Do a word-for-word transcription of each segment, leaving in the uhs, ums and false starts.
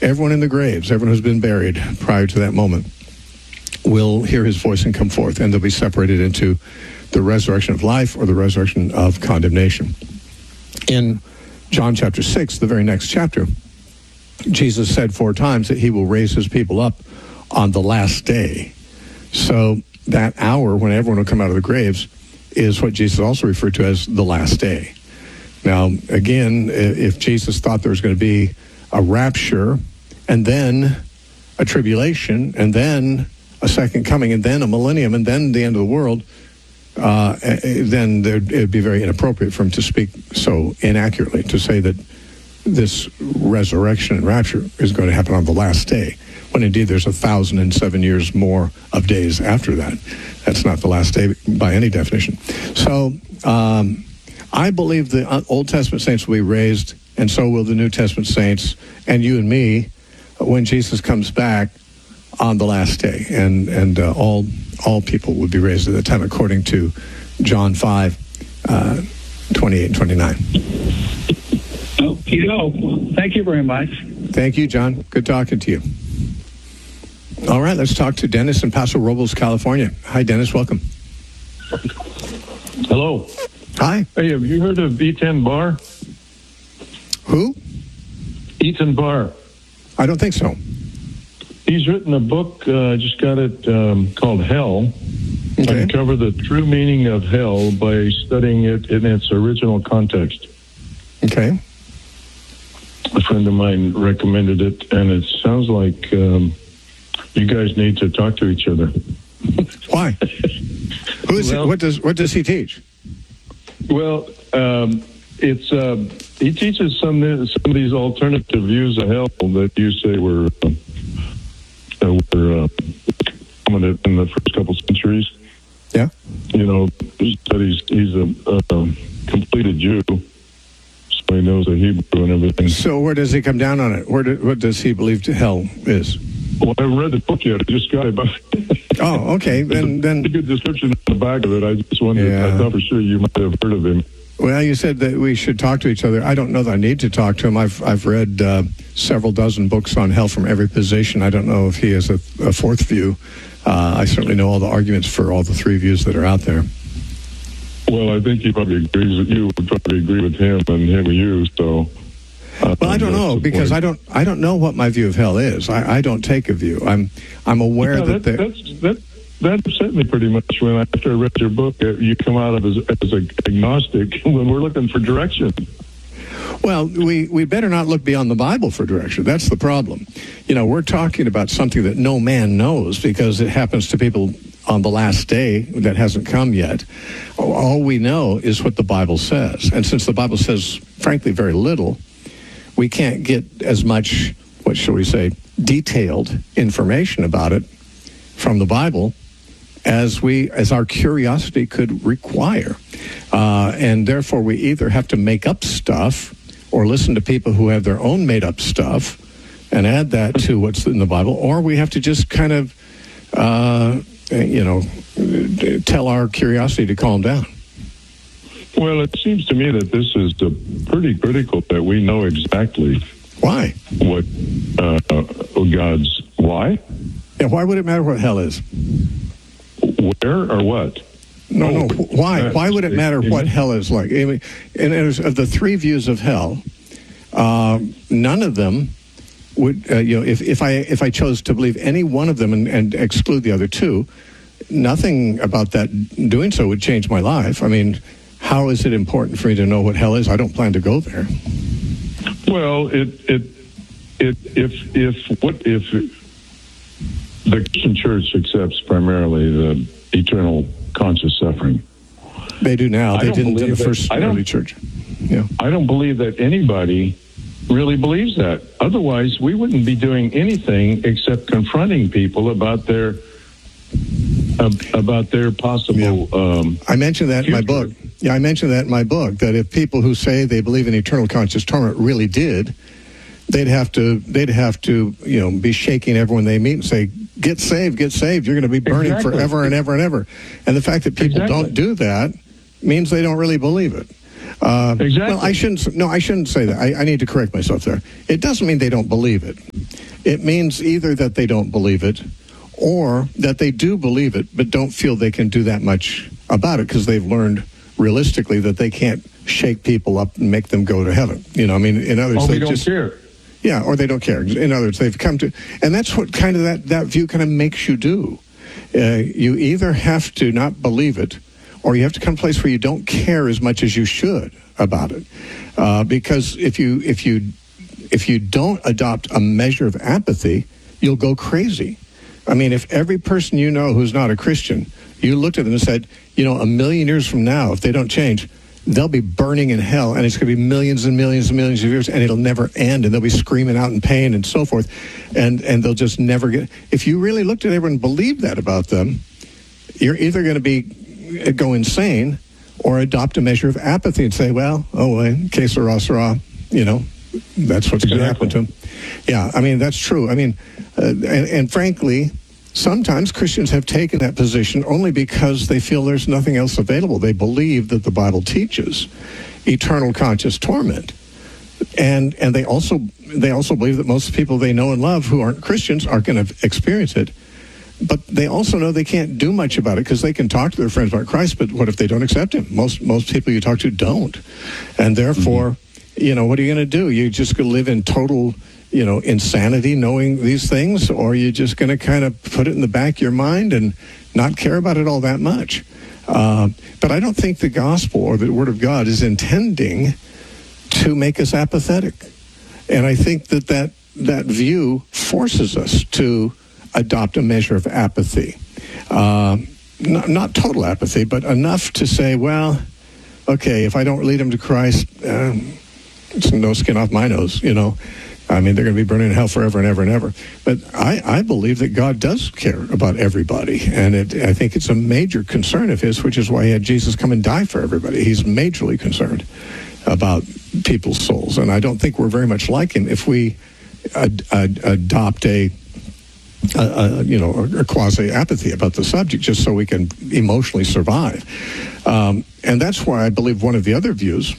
everyone in the graves, everyone who's been buried prior to that moment, will hear his voice and come forth, and they'll be separated into the resurrection of life or the resurrection of condemnation. In John chapter six, the very next chapter, Jesus said four times that he will raise his people up on the last day. So that hour when everyone will come out of the graves is what Jesus also referred to as the last day. Now, again, if Jesus thought there was going to be a rapture and then a tribulation and then a second coming and then a millennium and then the end of the world, uh, then it would be very inappropriate for him to speak so inaccurately, to say that this resurrection and rapture is going to happen on the last day, when indeed there's a thousand and seven years more of days after that. That's not the last day by any definition. So um, I believe the Old Testament saints will be raised, and so will the New Testament saints, and you and me, when Jesus comes back on the last day. And, and uh, all all people will be raised at that time, according to John five, uh, twenty-eight and twenty-nine. You know, thank you very much. Thank you, John. Good talking to you. All right, let's talk to Dennis in Paso Robles, California. Hi, Dennis. Welcome. Hello. Hi. Hey, have you heard of Eitan Bar? Who? Eitan Bar. I don't think so. He's written a book, uh, just got it um, called Hell. Okay. Uncover the true meaning of hell by studying it in its original context. Okay. A friend of mine recommended it, and it sounds like um, you guys need to talk to each other. Why? Who is well, he? What does what does he teach? Well, um, it's uh, he teaches some some of these alternative views of hell that you say were uh, were uh, prominent in the first couple centuries. Yeah. You know, studies. He's a, a completed Jew. He knows the Hebrew and everything. So where does he come down on it? Where do, what does he believe hell is? Well, I haven't read the book yet. I just got it. But oh, okay. Then, then a good description on the back of it. I just wondered. Yeah. I thought for sure you might have heard of him. Well, you said that we should talk to each other. I don't know that I need to talk to him. I've I've read uh, several dozen books on hell from every position. I don't know if he has a, a fourth view. Uh, I certainly know all the arguments for all the three views that are out there. Well, I think he probably agrees with you. Would probably agree with him and him with you. So, uh, well, I don't know because point. I don't I don't know what my view of hell is. I, I don't take a view. I'm I'm aware yeah, that, that that's that that upset me pretty much when after I read your book, you come out of as, as an agnostic when we're looking for direction. Well, we, we better not look beyond the Bible for direction. That's the problem. You know, we're talking about something that no man knows because it happens to people on the last day that hasn't come yet. All we know is what the Bible says. And since the Bible says, frankly, very little, we can't get as much, what shall we say, detailed information about it from the Bible as we, as our curiosity could require. Uh, and therefore, we either have to make up stuff or listen to people who have their own made-up stuff and add that to what's in the Bible, or we have to just kind of, uh, you know, tell our curiosity to calm down. Well, it seems to me that this is uh, pretty critical that we know exactly why what uh, God's why. Yeah, why would it matter what hell is? Where or what? No, oh, no. Why? Why would it matter what hell is like? I mean, and of the three views of hell, uh, none of them would. Uh, you know, if, if I if I chose to believe any one of them and, and exclude the other two, nothing about that doing so would change my life. I mean, how is it important for me to know what hell is? I don't plan to go there. Well, it it it if if what if the Christian Church accepts primarily the eternal conscious suffering. They do now. They didn't in the first that, early church. Yeah. I don't believe that anybody really believes that. Otherwise, we wouldn't be doing anything except confronting people about their uh, about their possible. Yeah. Um, I mentioned that future. in my book. Yeah, I mentioned that in my book, that if people who say they believe in eternal conscious torment really did, they'd have to they'd have to you know be shaking everyone they meet and say, "Get saved, get saved. You're going to be burning exactly. forever and ever and ever." And the fact that people exactly. don't do that means they don't really believe it. Uh, Exactly. Well, I shouldn't. No, I shouldn't say that. I, I need to correct myself there. It doesn't mean they don't believe it. It means either that they don't believe it, or that they do believe it, but don't feel they can do that much about it because they've learned realistically that they can't shake people up and make them go to heaven. You know, I mean, in other words, Oh, they we don't just care. yeah, or they don't care. In other words, they've come to, and that's what kind of that that view kind of makes you do. Uh, you either have to not believe it, or you have to come to a place where you don't care as much as you should about it. Uh, because if you if you if you don't adopt a measure of apathy, you'll go crazy. I mean, if every person you know who's not a Christian, you looked at them and said, you know, a million years from now, if they don't change, they'll be burning in hell, and it's going to be millions and millions and millions of years, and it'll never end, and they'll be screaming out in pain and so forth, and and they'll just never get. If you really looked at everyone and believed that about them, you're either going to be go insane or adopt a measure of apathy and say, well, oh, well, que sera, sera, you know, that's what's Exactly. going to happen to them. Yeah, I mean, that's true. I mean, uh, and, and frankly, sometimes Christians have taken that position only because they feel there's nothing else available. They believe that the Bible teaches eternal conscious torment. And and they also they also believe that most people they know and love who aren't Christians aren't going to experience it. But they also know they can't do much about it because they can talk to their friends about Christ, but what if they don't accept him? Most most people you talk to don't. And therefore, mm-hmm. you know, what are you going to do? You just going to live in total, you know, insanity knowing these things, or you're just going to kind of put it in the back of your mind and not care about it all that much. Uh, but I don't think the gospel or the Word of God is intending to make us apathetic. And I think that that, that view forces us to adopt a measure of apathy. Uh, not, not total apathy, but enough to say, well, okay, if I don't lead them to Christ, um, it's no skin off my nose, you know. I mean, they're going to be burning in hell forever and ever and ever. But I, I believe that God does care about everybody. And it, I think it's a major concern of his, which is why he had Jesus come and die for everybody. He's majorly concerned about people's souls. And I don't think we're very much like him if we ad, ad, adopt a, a, a, you know, a quasi-apathy about the subject just so we can emotionally survive. Um, and that's why I believe one of the other views,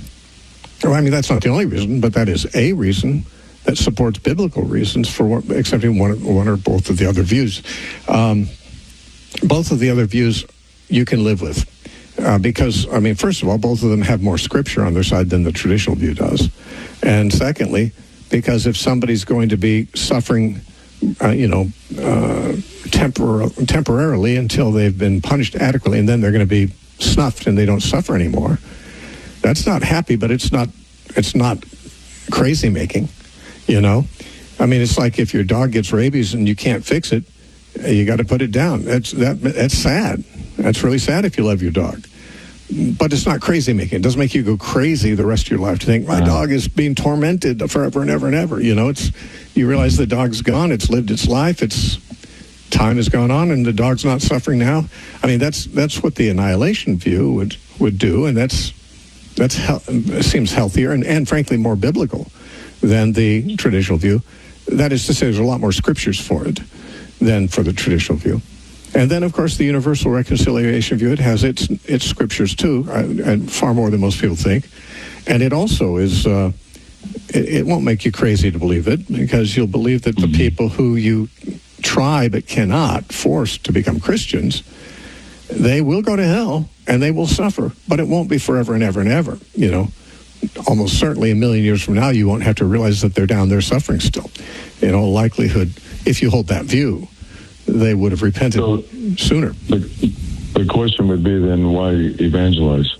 or I mean, that's not the only reason, but that is a reason that supports biblical reasons for what, accepting one, one or both of the other views. Um, both of the other views you can live with. Uh, because, I mean, first of all, both of them have more scripture on their side than the traditional view does. And secondly, because if somebody's going to be suffering, uh, you know, uh, tempor- temporarily until they've been punished adequately, and then they're going to be snuffed and they don't suffer anymore, that's not happy, but it's not it's not crazy making, you know? I mean, it's like if your dog gets rabies and you can't fix it, you got to put it down. That's that that's sad. That's really sad if you love your dog. But it's not crazy making. It doesn't make you go crazy the rest of your life to think, my dog is being tormented forever and ever and ever. You know, it's you realize the dog's gone, it's lived its life, it's time has gone on, and the dog's not suffering now. I mean, that's that's what the annihilation view would, would do, and that's that's he- seems healthier and, and frankly more biblical than the traditional view. That is to say, there's a lot more scriptures for it than for the traditional view. And then, of course, the universal reconciliation view, it has its its scriptures too, uh, and far more than most people think. And it also is, uh, it, it won't make you crazy to believe it, because you'll believe that the people who you try but cannot force to become Christians, they will go to hell and they will suffer, but it won't be forever and ever and ever. You know, almost certainly a million years from now, you won't have to realize that they're down there suffering still. In all likelihood, if you hold that view, they would have repented So, sooner. The, the question would be then, why evangelize?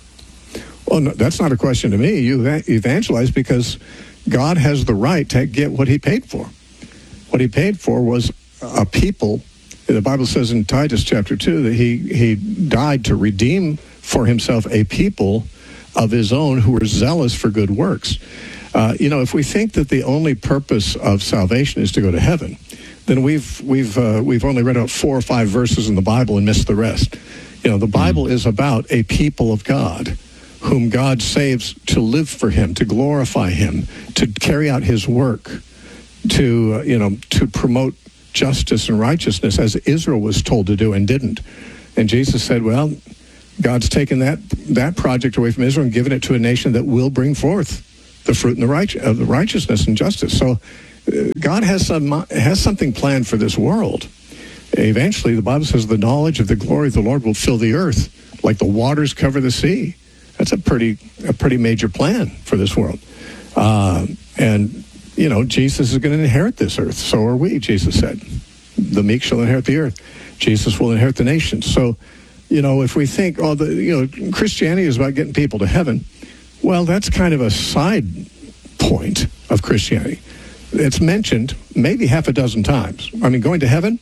Well, no, that's not a question to me. You eva- evangelize because God has the right to get what he paid for. What he paid for was a people. The Bible says in Titus chapter two that he, he died to redeem for himself a people of his own who were zealous for good works. Uh, you know, if we think that the only purpose of salvation is to go to heaven, then we've we've uh, we've only read out four or five verses in the Bible and missed the rest. You know, the Bible is about a people of God whom God saves to live for him, to glorify him, to carry out his work, to, uh, you know, to promote justice and righteousness as Israel was told to do and didn't. And Jesus said, well, God's taken that that project away from Israel and given it to a nation that will bring forth the fruit and the right, of the righteousness and justice. So uh, God has some has something planned for this world. Eventually, the Bible says the knowledge of the glory of the Lord will fill the earth like the waters cover the sea. That's a pretty a pretty major plan for this world. Uh, and, you know, Jesus is going to inherit this earth. So are we, Jesus said. The meek shall inherit the earth. Jesus will inherit the nations. So, you know, if we think, oh, the, you know, Christianity is about getting people to heaven, well, that's kind of a side point of Christianity. It's mentioned maybe half a dozen times. I mean, going to heaven,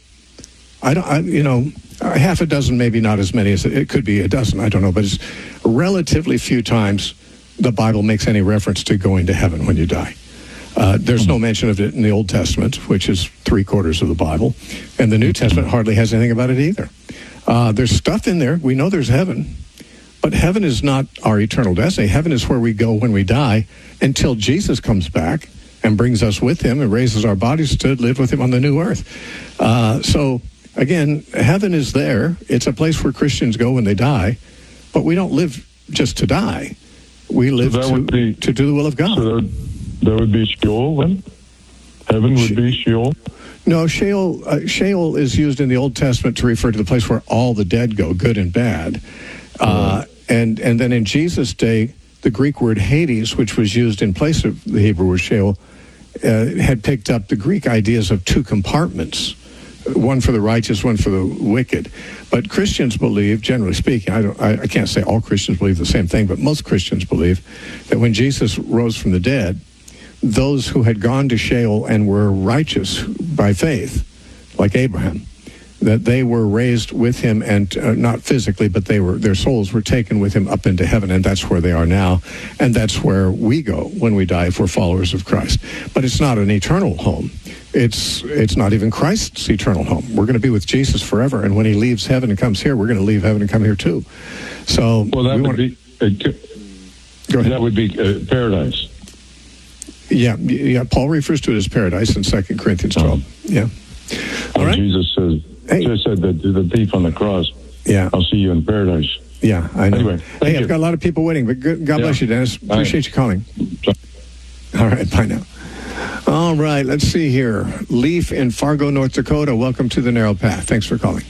I don't, I, you know, half a dozen, maybe not as many as it, it could be a dozen. I don't know, but it's relatively few times the Bible makes any reference to going to heaven when you die. Uh, there's no mention of it in the Old Testament, which is three quarters of the Bible, and the New Testament hardly has anything about it either. Uh, there's stuff in there. We know there's heaven, but heaven is not our eternal destiny. Heaven is where we go when we die until Jesus comes back and brings us with him and raises our bodies to live with him on the new earth. Uh, so, again, heaven is there. It's a place where Christians go when they die, but we don't live just to die. We live so to, be, to do the will of God. So there, there would be Sheol then? Heaven would be Sheol? No, Sheol, uh, Sheol is used in the Old Testament to refer to the place where all the dead go, good and bad. Uh, and, and then in Jesus' day, the Greek word Hades, which was used in place of the Hebrew word Sheol, uh, had picked up the Greek ideas of two compartments, one for the righteous, one for the wicked. But Christians believe, generally speaking, I, don't, I, I can't say all Christians believe the same thing, but most Christians believe that when Jesus rose from the dead, those who had gone to Sheol and were righteous by faith, like Abraham, that they were raised with him, and uh, not physically, but they were their souls were taken with him up into heaven, and that's where they are now, and that's where we go when we die if we're followers of Christ. But it's not an eternal home. It's it's not even Christ's eternal home. We're going to be with Jesus forever, and when he leaves heaven and comes here, we're going to leave heaven and come here too. So, well, that we would want be uh, go ahead. That would be uh, paradise. Yeah, yeah. Paul refers to it as paradise in Second Corinthians twelve. Oh. Yeah. All well, right. Jesus says. Hey. Just said that to the thief on the cross. Yeah. I'll see you in paradise. Yeah, I know. Anyway, hey, you. I've got a lot of people waiting, but good, God yeah. bless you, Dennis. Bye. Appreciate you calling. Bye. All right, bye now. All right, let's see here. Leaf in Fargo, North Dakota. Welcome to the Narrow Path. Thanks for calling.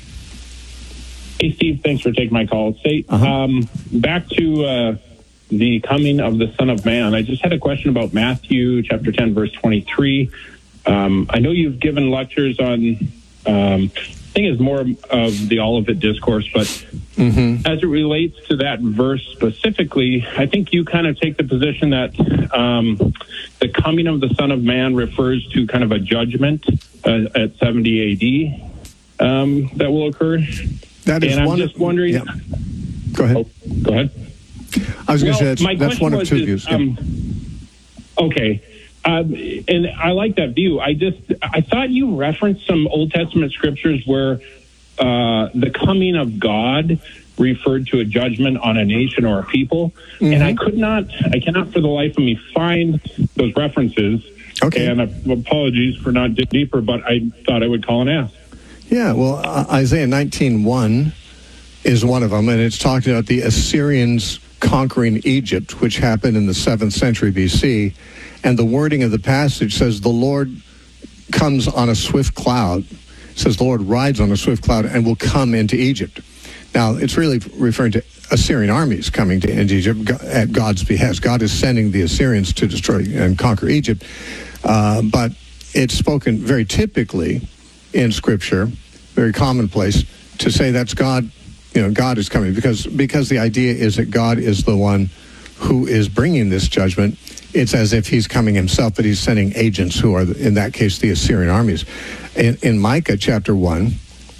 Hey, Steve. Thanks for taking my call. Say, uh-huh. um, back to uh, the coming of the Son of Man. I just had a question about Matthew chapter ten, verse twenty-three. Um, I know you've given lectures on... Um, I think it's more of the Olivet Discourse, but mm-hmm. as it relates to that verse specifically, I think you kind of take the position that um, the coming of the Son of Man refers to kind of a judgment uh, at seventy A D um, that will occur. That is and I'm one just of, wondering. Yeah. Go ahead. Oh, go ahead. I was going to well, say that's, my that's one of two is, views. Um, yeah. Okay. Um, and I like that view. I just, I thought you referenced some Old Testament scriptures where uh, the coming of God referred to a judgment on a nation or a people. Mm-hmm. And I could not, I cannot for the life of me find those references. Okay. And apologies for not digging deeper, but I thought I would call and ask. Yeah, well, uh, Isaiah nineteen one is one of them, and it's talking about the Assyrians conquering Egypt, which happened in the seventh century B C, and the wording of the passage says the Lord comes on a swift cloud. It says the Lord rides on a swift cloud and will come into Egypt. Now, it's really referring to Assyrian armies coming to into Egypt at God's behest. God is sending the Assyrians to destroy and conquer Egypt. Uh, but it's spoken very typically in Scripture, very commonplace, to say that's God, you know, God is coming, because because the idea is that God is the one who is bringing this judgment. It's as if he's coming himself, but he's sending agents who are, in that case, the Assyrian armies. In, in Micah chapter one,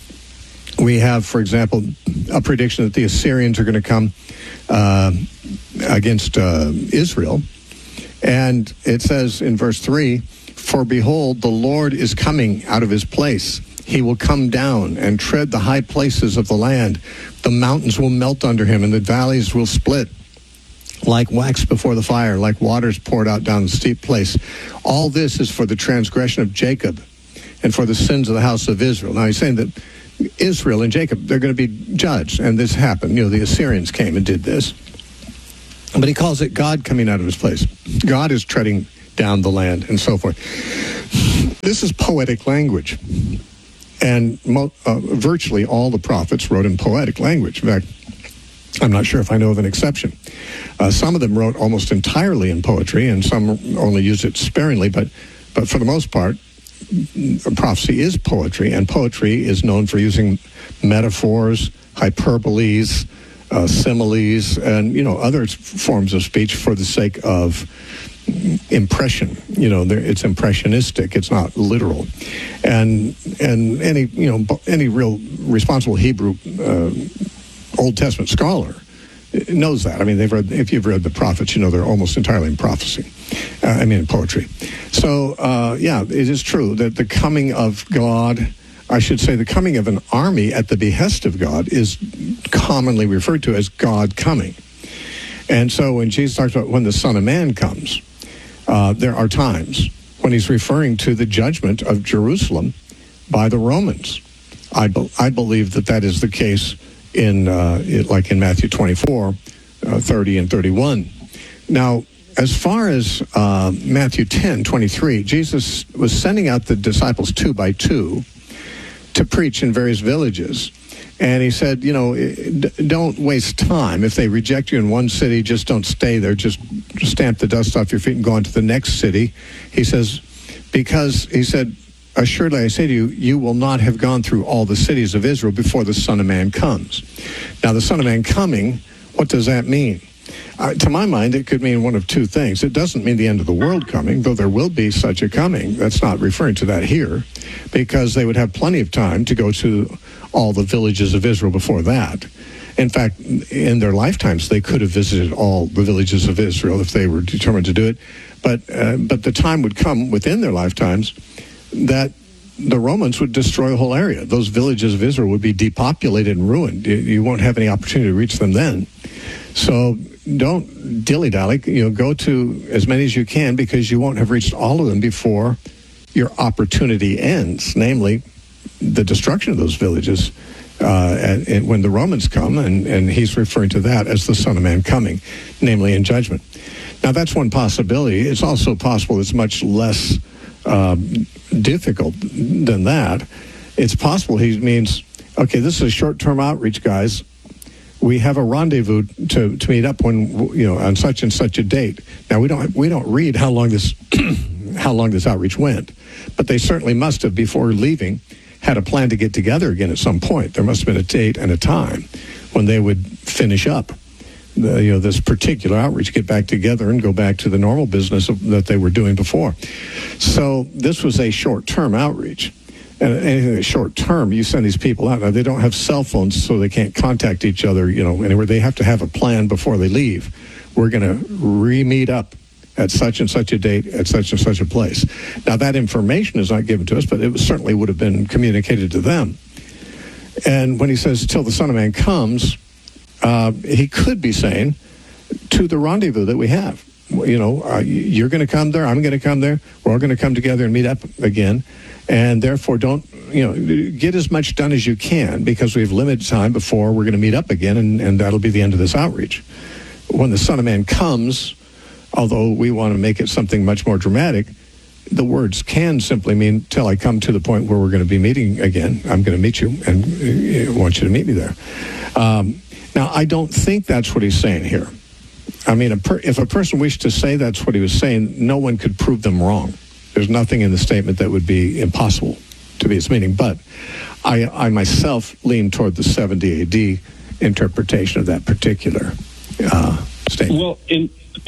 we have, for example, a prediction that the Assyrians are going to come uh, against uh, Israel. And it says in verse three, "For behold, the Lord is coming out of his place. He will come down and tread the high places of the land. The mountains will melt under him, and the valleys will split like wax before the fire, like waters poured out down the steep place. All this is for the transgression of Jacob, and for the sins of the house of Israel. Now he's saying that Israel and Jacob, they're going to be judged, and this happened. You know, the Assyrians came and did this. But he calls it God coming out of his place. God is treading down the land and so forth. This is poetic language. And mo- uh, virtually all the prophets wrote in poetic language. In fact, I'm not sure if I know of an exception. Uh, some of them wrote almost entirely in poetry, and some only used it sparingly. But, but for the most part, prophecy is poetry, and poetry is known for using metaphors, hyperboles, uh, similes, and you know other forms of speech for the sake of impression. You know, it's impressionistic. It's not literal, and and any you know any real responsible Hebrew uh, Old Testament scholar knows that. I mean, they've read. If you've read the prophets, you know they're almost entirely in prophecy. Uh, I mean, in poetry. So uh, yeah, it is true that the coming of God, I should say, the coming of an army at the behest of God is commonly referred to as God coming. And so when Jesus talks about when the Son of Man comes, uh, there are times when he's referring to the judgment of Jerusalem by the Romans. I, be- I believe that that is the case in, uh, it, like in Matthew twenty-four, uh, thirty and thirty-one. Now, as far as uh, Matthew ten twenty-three, Jesus was sending out the disciples two by two to preach in various villages. And he said, you know, don't waste time. If they reject you in one city, just don't stay there. Just stamp the dust off your feet and go on to the next city. He says, because, he said, assuredly I say to you, you will not have gone through all the cities of Israel before the Son of Man comes. Now, the Son of Man coming, what does that mean? Uh, to my mind, it could mean one of two things. It doesn't mean the end of the world coming, though there will be such a coming. That's not referring to that here, because they would have plenty of time to go to all the villages of Israel before that. In fact, in their lifetimes, they could have visited all the villages of Israel if they were determined to do it. But uh, but the time would come within their lifetimes that the Romans would destroy the whole area. Those villages of Israel would be depopulated and ruined. You, you won't have any opportunity to reach them then. So don't dilly-dally. You know, go to as many as you can, because you won't have reached all of them before your opportunity ends, namely the destruction of those villages uh, and, and when the Romans come, and, and he's referring to that as the Son of Man coming, namely in judgment. Now, that's one possibility. It's also possible it's much less uh, difficult than that. It's possible he means, okay, this is a short-term outreach, guys. We have a rendezvous to, to meet up when, you know, on such and such a date. Now, we don't we don't read how long this how long this outreach went, but they certainly must have, before leaving, had a plan to get together again at some point. There must have been a date and a time when they would finish up the, you know, this particular outreach, get back together and go back to the normal business of, that they were doing before. So this was a short-term outreach. And anything that's short-term, you send these people out. Now, they don't have cell phones, so they can't contact each other, you know, anywhere. They have to have a plan before they leave. We're going to re-meet up at such and such a date at such and such a place. Now, that information is not given to us, but it certainly would have been communicated to them. And when he says, till the Son of Man comes, uh, he could be saying, to the rendezvous that we have. You know, uh, you're going to come there, I'm going to come there, we're all going to come together and meet up again. And therefore, don't, you know, get as much done as you can, because we have limited time before we're going to meet up again, and, and that'll be the end of this outreach. When the Son of Man comes, although we want to make it something much more dramatic, the words can simply mean, till I come to the point where we're going to be meeting again, I'm going to meet you, and I want you to meet me there. Um, now, I don't think that's what he's saying here. I mean, a per, if a person wished to say that's what he was saying, no one could prove them wrong. There's nothing in the statement that would be impossible to be its meaning. But I, I myself lean toward the seventy A D interpretation of that particular uh, statement. Well, in,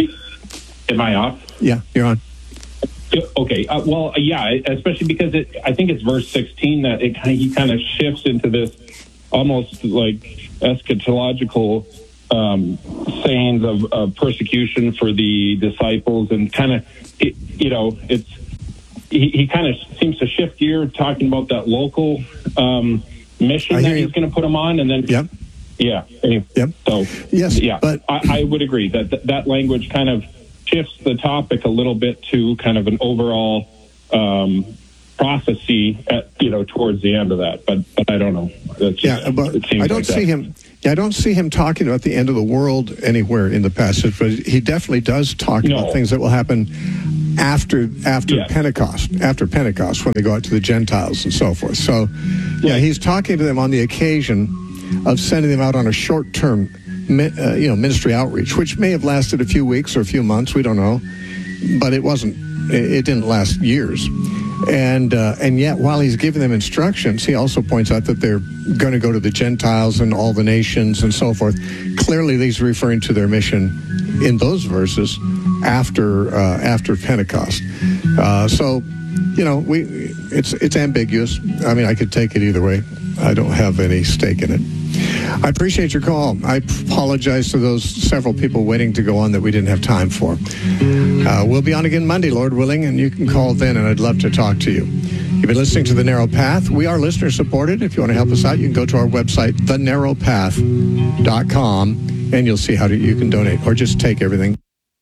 am I off? Yeah, you're on. Okay. Uh, well, yeah, especially because it, I think it's verse sixteen that it he kind of shifts into this almost like eschatological um, sayings of, of persecution for the disciples, and kind of, it, you know, it's he, he kind of seems to shift gear, talking about that local um, mission that he's going to put them on, and then yep. yeah, anyway, yep. So yes, yeah, but I, I would agree that th- that language kind of shifts the topic a little bit to kind of an overall um, prophecy, at, you know, towards the end of that. But, but I don't know. That's just, yeah, but it seems I don't like see that. him. Yeah, I don't see him talking about the end of the world anywhere in the passage, but he definitely does talk No. about things that will happen after after Yes. Pentecost, after Pentecost, when they go out to the Gentiles and so forth. So, yeah, he's talking to them on the occasion of sending them out on a short-term, mi- uh, you know, ministry outreach, which may have lasted a few weeks or a few months. We don't know, but it wasn't. It, it didn't last years. And uh, and yet, while he's giving them instructions, he also points out that they're going to go to the Gentiles and all the nations and so forth. Clearly, he's referring to their mission in those verses after uh, after Pentecost. Uh, so, you know, we it's it's ambiguous. I mean, I could take it either way. I don't have any stake in it. I appreciate your call. I apologize to those several people waiting to go on that we didn't have time for. Uh, we'll be on again Monday, Lord willing, and you can call then, and I'd love to talk to you. You've been listening to The Narrow Path. We are listener-supported. If you want to help us out, you can go to our website, the narrow path dot com, and you'll see how to, you can donate, or just take everything.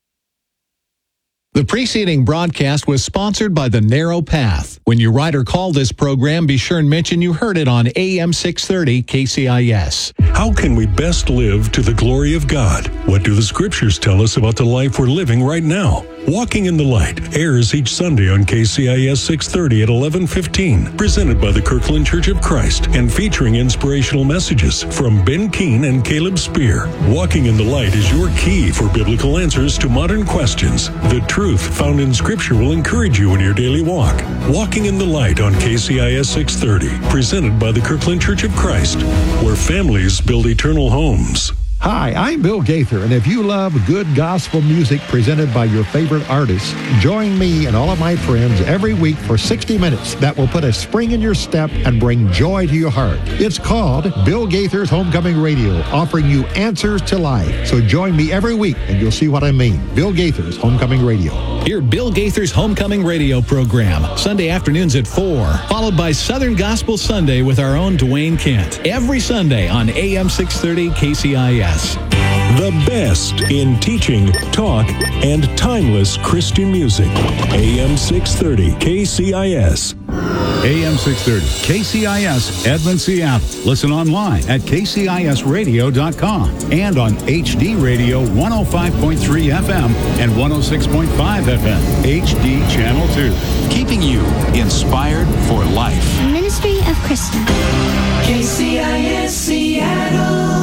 The preceding broadcast was sponsored by The Narrow Path. When you write or call this program, be sure and mention you heard it on A M six thirty K C I S. How can we best live to the glory of God? What do the scriptures tell us about the life we're living right now? Walking in the Light airs each Sunday on K C I S six thirty at eleven fifteen, presented by the Kirkland Church of Christ and featuring inspirational messages from Ben Keene and Caleb Spear. Walking in the Light is your key for biblical answers to modern questions. The truth found in Scripture will encourage you in your daily walk. Walking in the Light on K C I S six thirty, presented by the Kirkland Church of Christ, where families build eternal homes. Hi, I'm Bill Gaither, and if you love good gospel music presented by your favorite artists, join me and all of my friends every week for sixty minutes that will put a spring in your step and bring joy to your heart. It's called Bill Gaither's Homecoming Radio, offering you answers to life. So join me every week, and you'll see what I mean. Bill Gaither's Homecoming Radio. Hear Bill Gaither's Homecoming Radio program, Sunday afternoons at four, followed by Southern Gospel Sunday with our own Dwayne Kent, every Sunday on A M six thirty K C I S. The best in teaching, talk, and timeless Christian music. A M six thirty K C I S. A M six thirty K C I S, Edmond, Seattle. Listen online at K C I S radio dot com and on H D Radio one oh five point three F M and one oh six point five F M. H D Channel two. Keeping you inspired for life. Ministry of Christian. K C I S Seattle.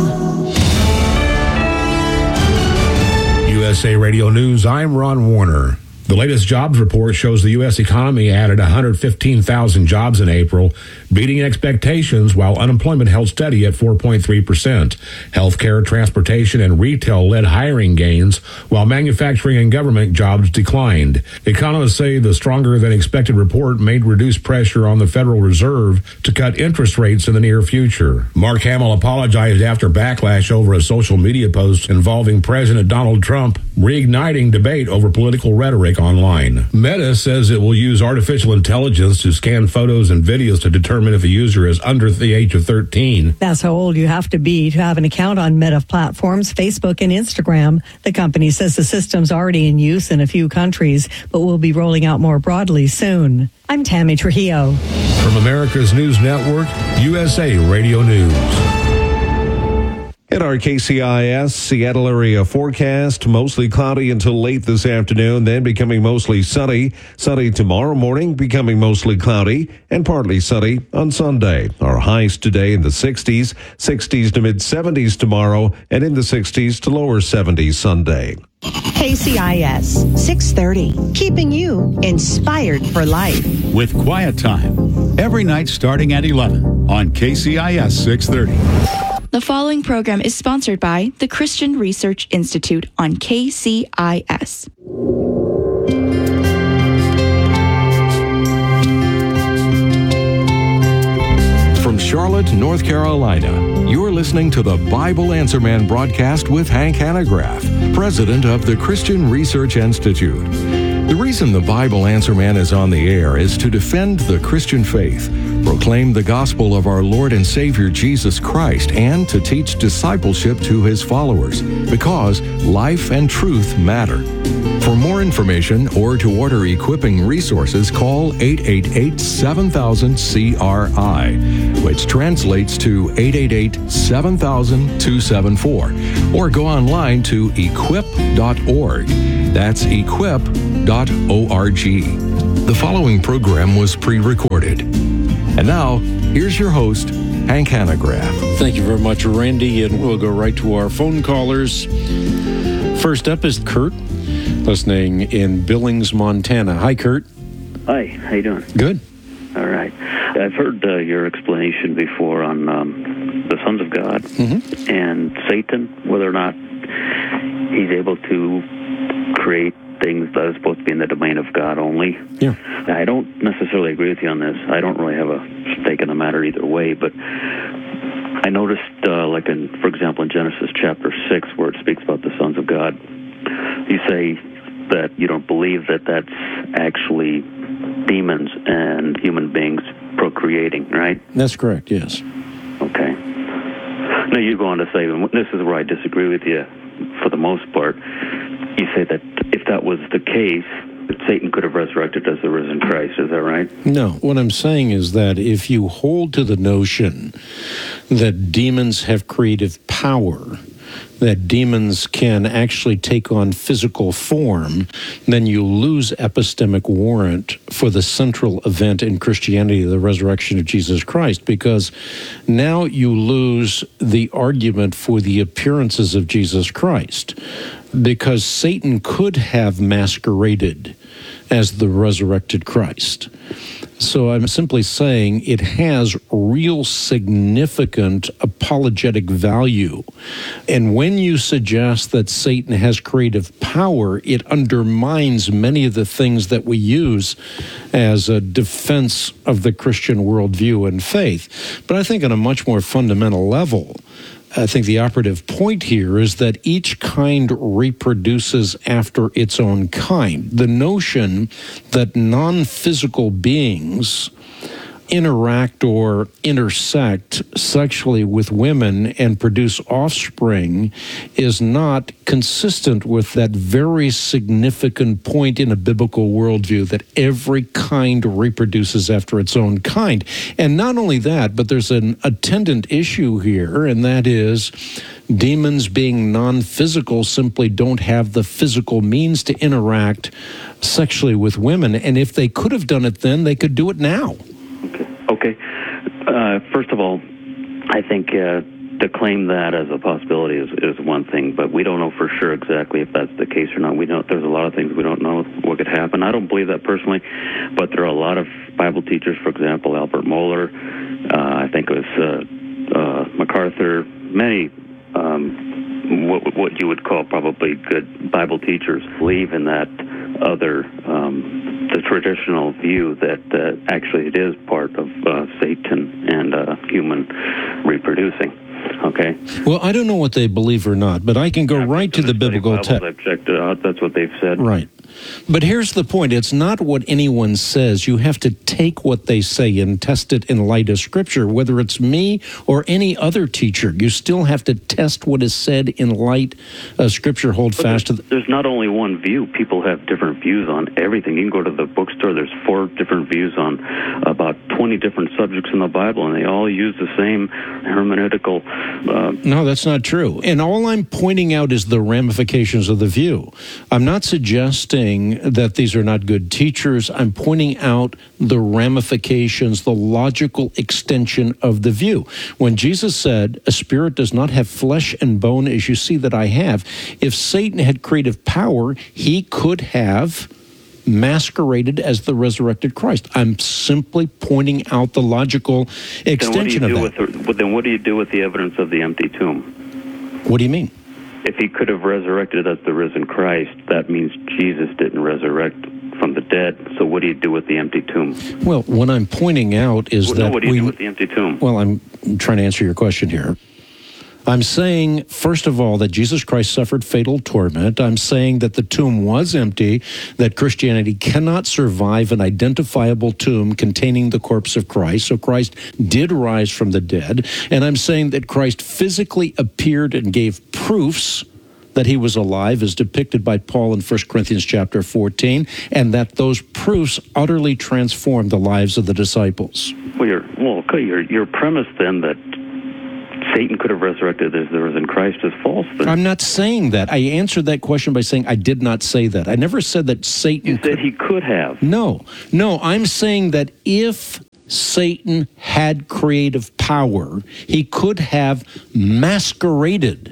U S A Radio News, I'm Ron Warner. The latest jobs report shows the U S economy added one hundred fifteen thousand jobs in April, beating expectations while unemployment held steady at four point three percent. Healthcare, transportation, and retail led hiring gains, while manufacturing and government jobs declined. Economists say the stronger than expected report made reduced pressure on the Federal Reserve to cut interest rates in the near future. Mark Hamill apologized after backlash over a social media post involving President Donald Trump, reigniting debate over political rhetoric online. Meta says it will use artificial intelligence to scan photos and videos to determine if a user is under the age of thirteen. That's how old you have to be to have an account on Meta platforms, Facebook and Instagram. The company says the system's already in use in a few countries, but will be rolling out more broadly soon. I'm Tammy Trujillo. From America's News Network, U S A Radio News. In our K C I S Seattle area forecast, mostly cloudy until late this afternoon, then becoming mostly sunny. Sunny tomorrow morning, becoming mostly cloudy and partly sunny on Sunday. Our highs today in the sixties, sixties to mid seventies tomorrow, and in the sixties to lower seventies Sunday. K C I S six thirty, keeping you inspired for life. With Quiet Time, every night starting at eleven on K C I S six thirty. The following program is sponsored by the Christian Research Institute on K C I S. From Charlotte, North Carolina, you're listening to the Bible Answer Man broadcast with Hank Hanegraaff, president of the Christian Research Institute. The reason the Bible Answer Man is on the air is to defend the Christian faith, proclaim the gospel of our Lord and Savior Jesus Christ, and to teach discipleship to his followers, because life and truth matter. For more information or to order equipping resources, call eight eight eight, seven thousand, C R I, which translates to eight eight eight, seven thousand, two seven four, or go online to equip dot org. That's equip dot org. The following program was pre-recorded. And now, here's your host, Hank Hanegraaff. Thank you very much, Randy, and we'll go right to our phone callers. First up is Kurt, listening in Billings, Montana. Hi, Kurt. Hi, how you doing? Good. All right. I've heard uh, your explanation before on um, the sons of God mm-hmm. and Satan, whether or not he's able to create things that are supposed to be in the domain of God only. Yeah. I don't necessarily agree with you on this. I don't really have a stake in the matter either way, but I noticed, uh, like in, for example, in Genesis chapter six, where it speaks about the sons of God, you say that you don't believe that that's actually demons and human beings procreating, right? That's correct, yes. Okay. Now you go on to say, and this is where I disagree with you for the most part, you say that if that was the case, that Satan could have resurrected as the risen Christ. Is that right? No. What I'm saying is that if you hold to the notion that demons have creative power, that demons can actually take on physical form, then you lose epistemic warrant for the central event in Christianity, the resurrection of Jesus Christ, because now you lose the argument for the appearances of Jesus Christ, because Satan could have masqueraded as the resurrected Christ. So I'm simply saying it has real significant apologetic value. And when you suggest that Satan has creative power, it undermines many of the things that we use as a defense of the Christian worldview and faith. But I think on a much more fundamental level, I think the operative point here is that each kind reproduces after its own kind. The notion that non-physical beings interact or intersect sexually with women and produce offspring is not consistent with that very significant point in a biblical worldview that every kind reproduces after its own kind. And not only that, but there's an attendant issue here, and that is demons being non-physical simply don't have the physical means to interact sexually with women. And if they could have done it then, they could do it now. Okay. Uh, first of all, I think uh, to claim that as a possibility is, is one thing, but we don't know for sure exactly if that's the case or not. We don't. There's a lot of things we don't know what could happen. I don't believe that personally, but there are a lot of Bible teachers, for example, Albert Mohler, uh, I think it was uh, uh, MacArthur, many um, what, what you would call probably good Bible teachers believe in that other um, the traditional view that uh, actually it is part of uh, Satan and uh, human reproducing. Okay. Well, I don't know what they believe or not, but I can go I've right to the biblical text. I've checked it out. That's what they've said. Right. But here's the point. It's not what anyone says. You have to take what they say and test it in light of Scripture. Whether it's me or any other teacher, you still have to test what is said in light of Scripture. Hold but fast there's, to the... There's not only one view. People have different views on everything. You can go to the bookstore. There's four different views on about twenty different subjects in the Bible, and they all use the same hermeneutical... Uh, no, that's not true. And all I'm pointing out is the ramifications of the view. I'm not suggesting that these are not good teachers. I'm pointing out the ramifications, the logical extension of the view. When Jesus said, a spirit does not have flesh and bone as you see that I have, if Satan had creative power, he could have masqueraded as the resurrected Christ. I'm simply pointing out the logical extension then what do you of do that. With the, then what do you do with the evidence of the empty tomb? What do you mean? If he could have resurrected as the risen Christ, that means Jesus didn't resurrect from the dead. So what do you do with the empty tomb? Well, what I'm pointing out is well, that no, what do you we, do with the empty tomb? Well, I'm trying to answer your question here. I'm saying, first of all, that Jesus Christ suffered fatal torment. I'm saying that the tomb was empty, that Christianity cannot survive an identifiable tomb containing the corpse of Christ. So Christ did rise from the dead. And I'm saying that Christ physically appeared and gave proofs that he was alive as depicted by Paul in First Corinthians chapter fourteen, and that those proofs utterly transformed the lives of the disciples. Well, your well, okay, your your premise then that Satan could have resurrected as the risen Christ is false. Then. I'm not saying that. I answered that question by saying I did not say that. I never said that Satan. You said could... he could have. No, no. I'm saying that if Satan had creative power, he could have masqueraded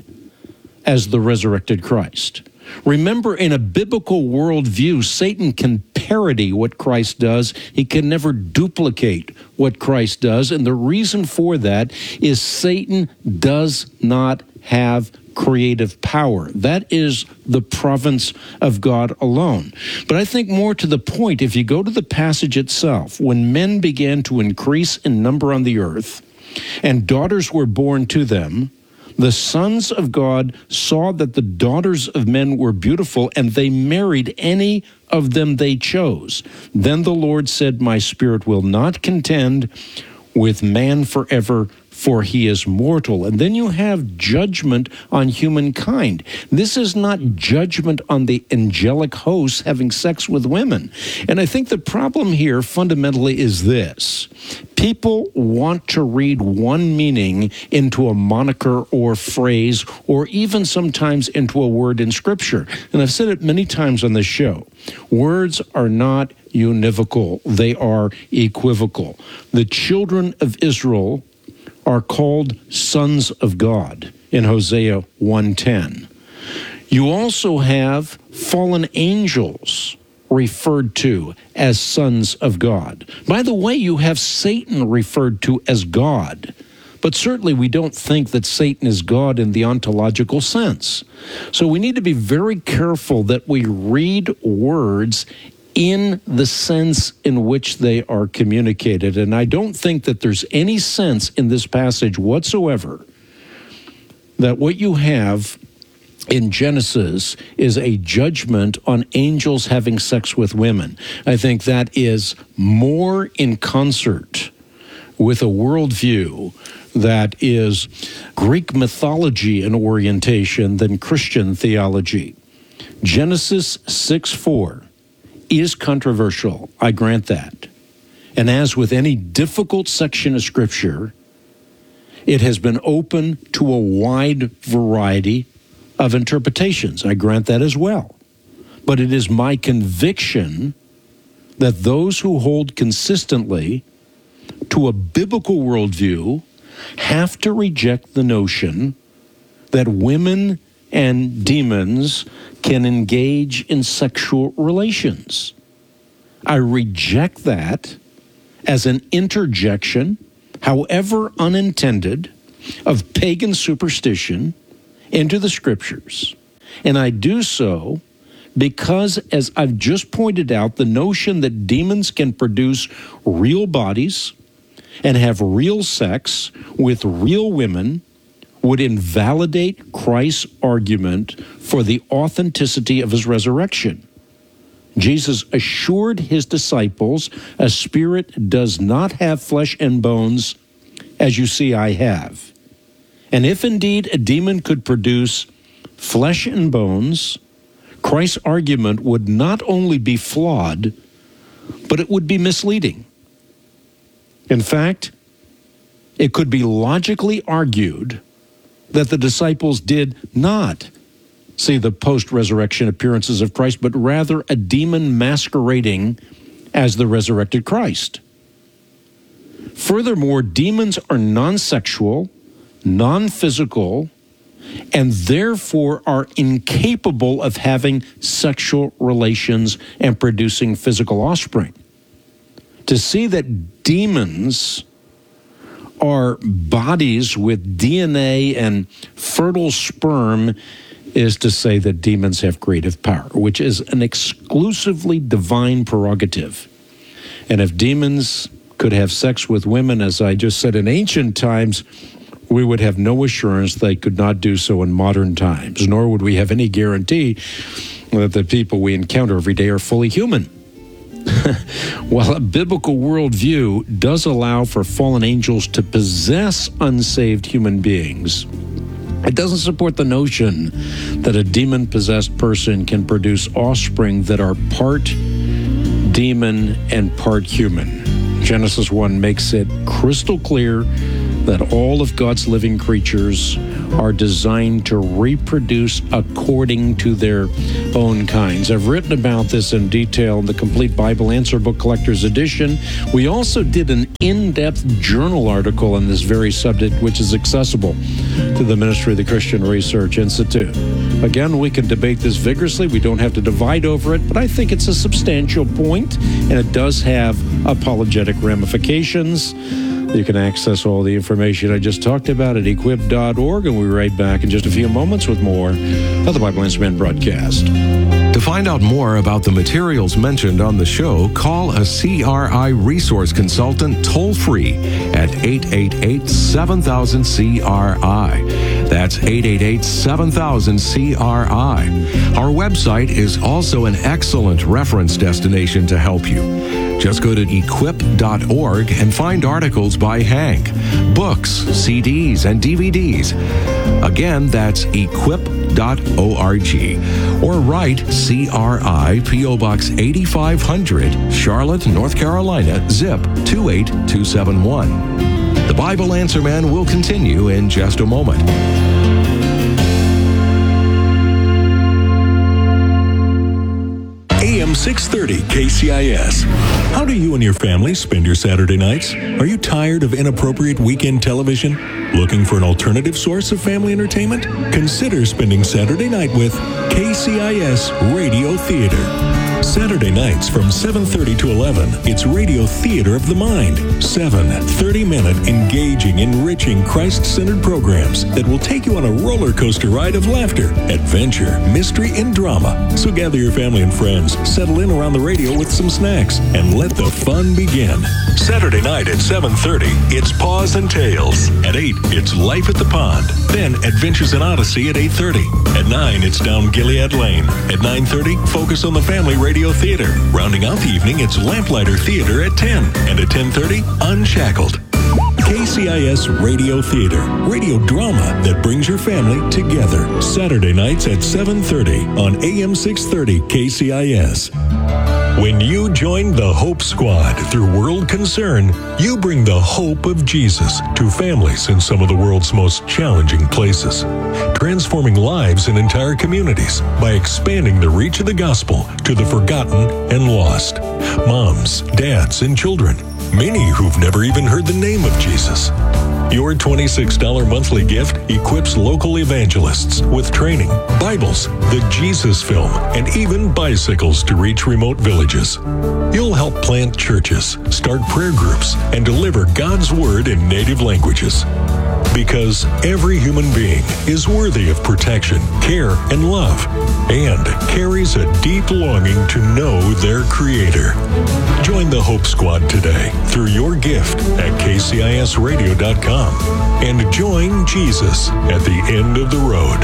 as the resurrected Christ. Remember, in a biblical worldview, Satan can parody what Christ does. He can never duplicate what Christ does. And the reason for that is Satan does not have creative power. That is the province of God alone. But I think more to the point, if you go to the passage itself, when men began to increase in number on the earth and daughters were born to them, the sons of God saw that the daughters of men were beautiful, and they married any of them they chose. Then the Lord said, my spirit will not contend with man forever, for he is mortal. And then you have judgment on humankind. This is not judgment on the angelic hosts having sex with women. And I think the problem here fundamentally is this. People want to read one meaning into a moniker or phrase, or even sometimes into a word in Scripture. And I've said it many times on this show. Words are not univocal. They are equivocal. The children of Israel are called sons of God in Hosea one ten. You also have fallen angels referred to as sons of God. By the way, you have Satan referred to as God, but certainly we don't think that Satan is God in the ontological sense. So we need to be very careful that we read words in the sense in which they are communicated. And I don't think that there's any sense in this passage whatsoever that what you have in Genesis is a judgment on angels having sex with women. I think that is more in concert with a worldview that is Greek mythology in orientation than Christian theology. Genesis six four is controversial, I grant that. And as with any difficult section of Scripture, it has been open to a wide variety of interpretations. I grant that as well. But it is my conviction that those who hold consistently to a biblical worldview have to reject the notion that women and demons can engage in sexual relations. I reject that as an interjection, however unintended, of pagan superstition into the Scriptures. And I do so because, as I've just pointed out, the notion that demons can produce real bodies and have real sex with real women would invalidate Christ's argument for the authenticity of his resurrection. Jesus assured his disciples, a spirit does not have flesh and bones, as you see I have. And if indeed a demon could produce flesh and bones, Christ's argument would not only be flawed, but it would be misleading. In fact, it could be logically argued that the disciples did not see the post-resurrection appearances of Christ, but rather a demon masquerading as the resurrected Christ. Furthermore, demons are non-sexual, non-physical, and therefore are incapable of having sexual relations and producing physical offspring. To see that demons are bodies with D N A and fertile sperm is to say that demons have creative power, which is an exclusively divine prerogative. And if demons could have sex with women, as I just said, in ancient times, we would have no assurance they could not do so in modern times, nor would we have any guarantee that the people we encounter every day are fully human. While a biblical worldview does allow for fallen angels to possess unsaved human beings, It doesn't support the notion that a demon-possessed person can produce offspring that are part demon and part human. Genesis one makes it crystal clear that all of God's living creatures are designed to reproduce according to their own kinds. I've written about this in detail in the Complete Bible Answer Book Collector's Edition. We also did an in-depth journal article on this very subject, which is accessible to the Ministry of the Christian Research Institute. Again, we can debate this vigorously. We don't have to divide over it, but I think it's a substantial point, and it does have apologetic ramifications. You can access all the information I just talked about at equip dot org, and we'll be right back in just a few moments with more of the Bible Answer Man broadcast. To find out more about the materials mentioned on the show, call a C R I resource consultant toll-free at eight eight eight, seven thousand, C R I. That's eight eight eight, seven thousand, C R I. Our website is also an excellent reference destination to help you. Just go to equip dot org and find articles by Hank, books, C Ds, and D V Ds. Again, that's equip dot org. Or write C R I, P O Box eighty-five hundred, Charlotte, North Carolina, zip two eight two seven one. The Bible Answer Man will continue in just a moment. A M six thirty K C I S. How do you and your family spend your Saturday nights? Are you tired of inappropriate weekend television? Looking for an alternative source of family entertainment? Consider spending Saturday night with K C I S Radio Theater. Saturday nights from seven thirty to eleven, it's Radio Theater of the Mind. Seven thirty-minute, engaging, enriching, Christ-centered programs that will take you on a roller coaster ride of laughter, adventure, mystery, and drama. So gather your family and friends, settle in around the radio with some snacks, and let the fun begin. Saturday night at seven thirty, it's Paws and Tales. At eight, it's Life at the Pond. Then Adventures in Odyssey at eight thirty. At nine, it's Down Gilead Lane. At nine thirty, Focus on the Family Radio Theater. Rounding out the evening, it's Lamplighter Theater at ten. And at ten thirty, Unshackled. K C I S Radio Theater. Radio drama that brings your family together. Saturday nights at seven thirty on A M six thirty K C I S. When you join the Hope Squad through World Concern, you bring the hope of Jesus to families in some of the world's most challenging places, transforming lives in entire communities by expanding the reach of the gospel to the forgotten and lost. Moms, dads, and children, many who've never even heard the name of Jesus. Your twenty-six dollars monthly gift equips local evangelists with training, Bibles, the Jesus Film, and even bicycles to reach remote villages. You'll help plant churches, start prayer groups, and deliver God's Word in native languages. Because every human being is worthy of protection, care, and love, and carries a deep longing to know their Creator. Join the Hope Squad today through your gift at K C I S radio dot com and join Jesus at the end of the road.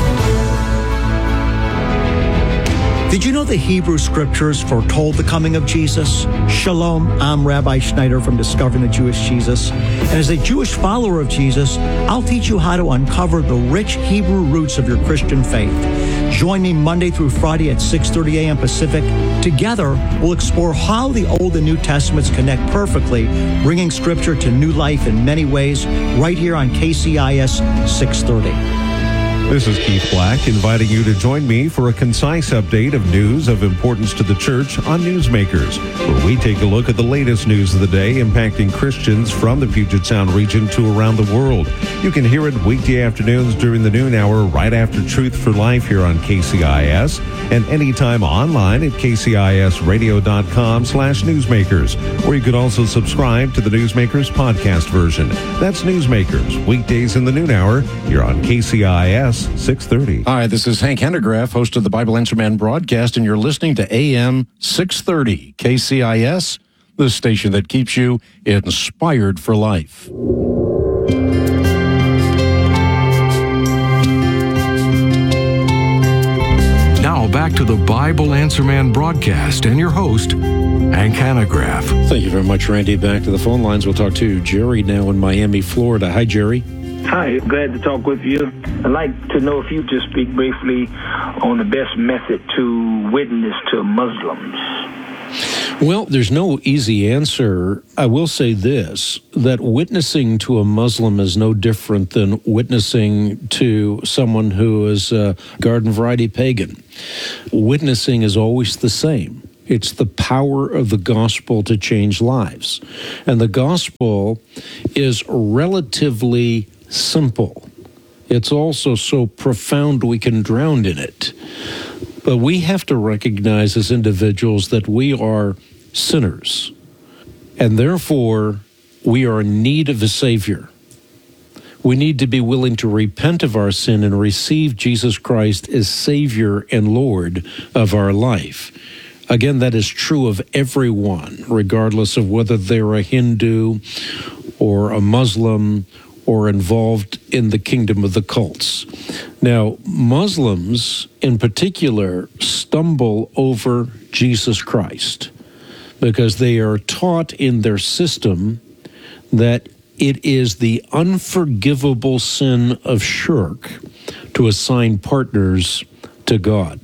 Did you know the Hebrew Scriptures foretold the coming of Jesus? Shalom, I'm Rabbi Schneider from Discovering the Jewish Jesus. And as a Jewish follower of Jesus, I'll teach you how to uncover the rich Hebrew roots of your Christian faith. Join me Monday through Friday at six thirty a.m. Pacific. Together, we'll explore how the Old and New Testaments connect perfectly, bringing Scripture to new life in many ways, right here on K C I S six thirty. This is Keith Black, inviting you to join me for a concise update of news of importance to the church on Newsmakers, where we take a look at the latest news of the day impacting Christians from the Puget Sound region to around the world. You can hear it weekday afternoons during the noon hour right after Truth for Life here on K C I S, and anytime online at K C I S radio dot com slash newsmakers, or you could also subscribe to the Newsmakers podcast version. That's Newsmakers, weekdays in the noon hour here on K C I S six thirty. Hi, this is Hank Hanegraaff, host of the Bible Answer Man broadcast, and you're listening to A M six thirty K C I S, the station that keeps you inspired for life. Now back to the Bible Answer Man broadcast and your host, Hank Hanegraaff. Thank you very much, Randy. Back to the phone lines. We'll talk to Jerry now in Miami, Florida. Hi, Jerry. Hi, glad to talk with you. I'd like to know if you just speak briefly on the best method to witness to Muslims. Well, there's no easy answer. I will say this, that witnessing to a Muslim is no different than witnessing to someone who is a garden variety pagan. Witnessing is always the same. It's the power of the gospel to change lives. And the gospel is relatively simple. It's also so profound we can drown in it. But we have to recognize as individuals that we are sinners, and therefore we are in need of a Savior. We need to be willing to repent of our sin and receive Jesus Christ as Savior and Lord of our life. Again, that is true of everyone, regardless of whether they're a Hindu or a Muslim or involved in the kingdom of the cults. Now, Muslims in particular stumble over Jesus Christ because they are taught in their system that it is the unforgivable sin of shirk to assign partners to God.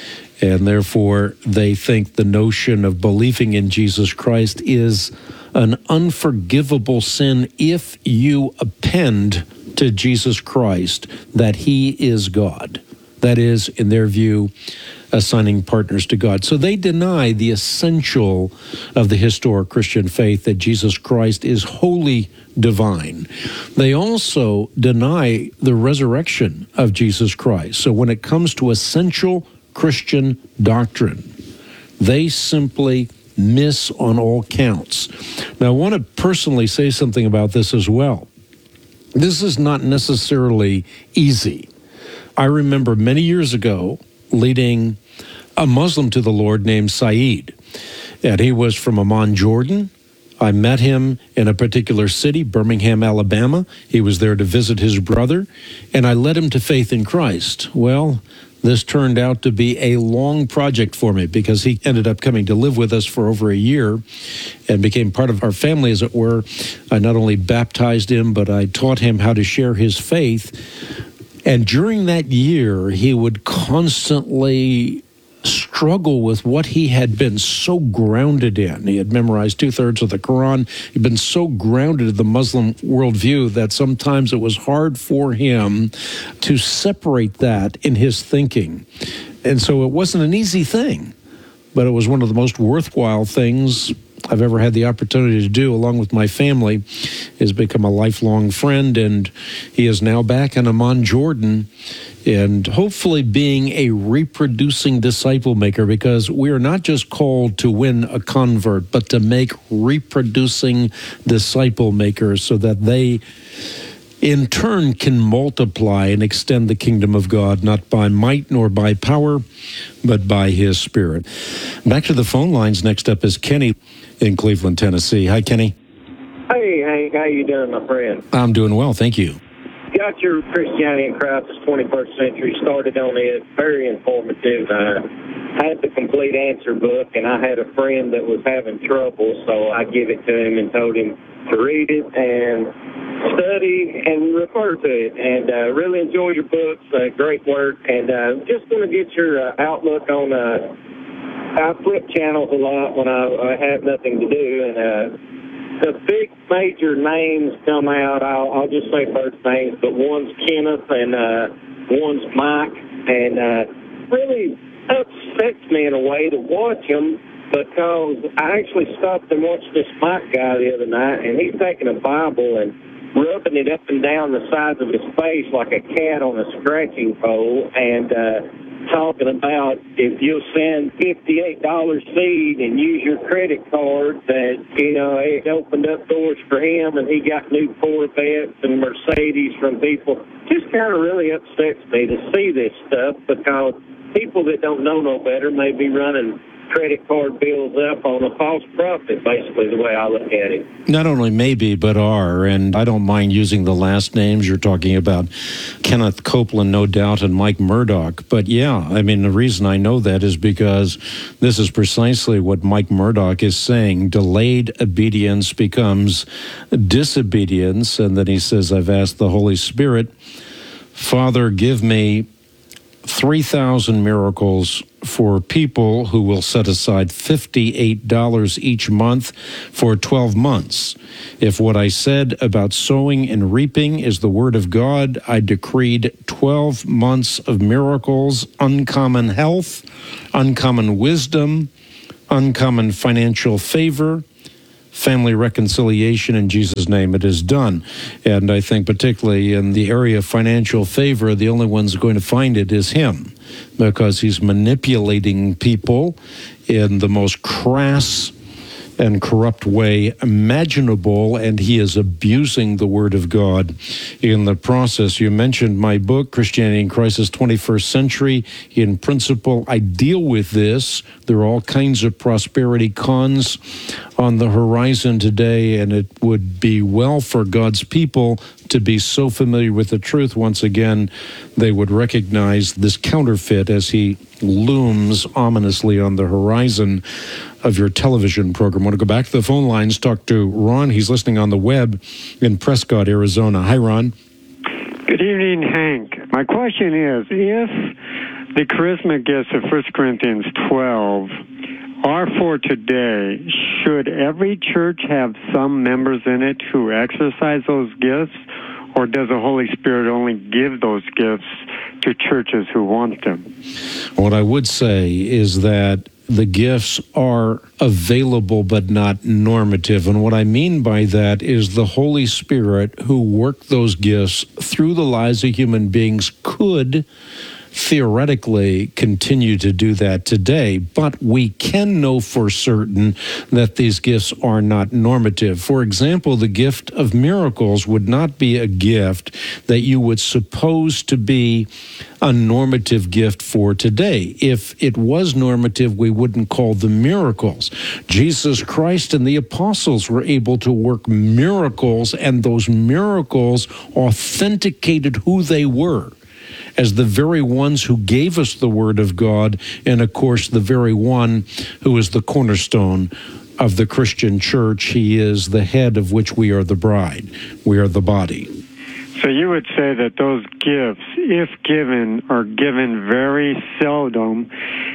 And therefore, they think the notion of believing in Jesus Christ is an unforgivable sin if you append to Jesus Christ that he is God. That is, in their view, assigning partners to God. So they deny the essential of the historic Christian faith, that Jesus Christ is wholly divine. They also deny the resurrection of Jesus Christ. So when it comes to essential Christian doctrine, they simply miss on all counts. Now, I want to personally say something about this as well. This is not necessarily easy. I remember many years ago leading a Muslim to the Lord named Saeed, and he was from Amman, Jordan. I met him in a particular city, Birmingham, Alabama. He was there to visit his brother, and I led him to faith in Christ. Well, this turned out to be a long project for me because he ended up coming to live with us for over a year and became part of our family, as it were. I not only baptized him, but I taught him how to share his faith. And during that year, he would constantly struggle with what he had been so grounded in. He had memorized two-thirds of the Quran. He'd been so grounded in the Muslim worldview that sometimes it was hard for him to separate that in his thinking. And so it wasn't an easy thing, but it was one of the most worthwhile things I've ever had the opportunity to do, along with my family, is become a lifelong friend, and he is now back in Amman, Jordan, and hopefully being a reproducing disciple maker, because we are not just called to win a convert, but to make reproducing disciple makers so that they in turn can multiply and extend the kingdom of God, not by might nor by power, but by his Spirit. Back to the phone lines. Next up is Kenny in Cleveland, Tennessee. Hi, Kenny. Hey, Hank. How you doing, my friend? I'm doing well, thank you. Got your Christianity in Christ twenty-first Century, started on it, very informative. I had the complete answer book, and I had a friend that was having trouble, so I gave it to him and told him to read it and study and refer to it. And uh, really enjoy your books, uh, great work, and uh, just want to get your uh, outlook on, uh, I flip channels a lot when I, I have nothing to do, and uh, the big major names come out. I'll, I'll just say first names, but one's Kenneth and uh, one's Mike, and uh, really upsets me in a way to watch them, because I actually stopped and watched this Mike guy the other night, and he's taking a Bible and rubbing it up and down the sides of his face like a cat on a scratching pole, and uh, talking about if you'll send fifty-eight dollars seed and use your credit card, that, you know, it opened up doors for him, and he got new Corvettes and Mercedes from people. Just kind of really upsets me to see this stuff, because people that don't know no better may be running credit card bills up on a false prophet, basically, the way I look at it. Not only maybe, but are. And I don't mind using the last names. You're talking about Kenneth Copeland, no doubt, and Mike Murdoch. But yeah, I mean, the reason I know that is because this is precisely what Mike Murdoch is saying. Delayed obedience becomes disobedience. And then he says, I've asked the Holy Spirit, Father, give me three thousand miracles for people who will set aside fifty-eight dollars each month for twelve months. If what I said about sowing and reaping is the word of God, I decreed twelve months of miracles, uncommon health, uncommon wisdom, uncommon financial favor, family reconciliation. In Jesus' name it is done. And I think particularly in the area of financial favor, the only one's going to find it is him, because he's manipulating people in the most crass and corrupt way imaginable, and he is abusing the Word of God in the process. You mentioned my book, Christianity in Crisis, twenty-first Century. In principle, I deal with this. There are all kinds of prosperity cons on the horizon today, and it would be well for God's people to be so familiar with the truth. Once again, they would recognize this counterfeit as he looms ominously on the horizon of your television program. I want to go back to the phone lines, talk to Ron. He's listening on the web in Prescott, Arizona. Hi, Ron. Good evening, Hank. My question is, if the charismatic gifts of First Corinthians twelve are for today, should every church have some members in it who exercise those gifts, or does the Holy Spirit only give those gifts to churches who want them? What I would say is that the gifts are available but not normative. And what I mean by that is the Holy Spirit who worked those gifts through the lives of human beings could theoretically continue to do that today, but we can know for certain that these gifts are not normative. For example, the gift of miracles would not be a gift that you would suppose to be a normative gift for today. If it was normative, we wouldn't call them miracles. Jesus Christ and the apostles were able to work miracles, and those miracles authenticated who they were as the very ones who gave us the Word of God, and of course the very one who is the cornerstone of the Christian church. He is the head of which we are the bride. We are the body. So you would say that those gifts, if given, are given very seldom